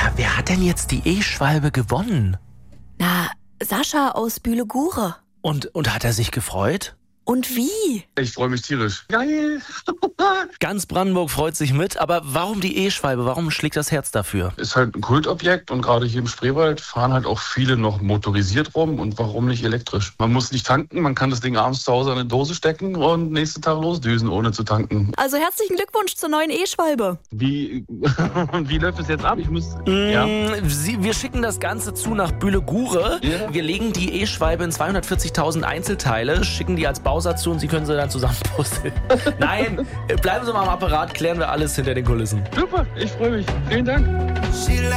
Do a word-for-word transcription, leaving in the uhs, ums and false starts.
wer, wer hat denn jetzt die E-Schwalbe gewonnen? Na, Sascha aus Bühle-Gure. Und, und hat er sich gefreut? Und wie? Ich freue mich tierisch. Geil! Ganz Brandenburg freut sich mit, aber warum die E-Schwalbe? Warum schlägt das Herz dafür? Ist halt ein Kultobjekt und gerade hier im Spreewald fahren halt auch viele noch motorisiert rum und warum nicht elektrisch? Man muss nicht tanken, man kann das Ding abends zu Hause in eine Dose stecken und nächsten Tag losdüsen, ohne zu tanken. Also herzlichen Glückwunsch zur neuen E-Schwalbe. Wie, wie läuft es jetzt ab? Ich muss, Mm, ja. Sie, wir schicken das Ganze zu nach Bühle-Gure. Ja. Wir legen die E-Schwalbe in zweihundertvierzigtausend Einzelteile, schicken die als Bausatz zu und Sie können sie dann zusammenpuzzeln. Nein, bleiben Sie mal am Apparat, klären wir alles hinter den Kulissen. Super, ich freue mich. Vielen Dank.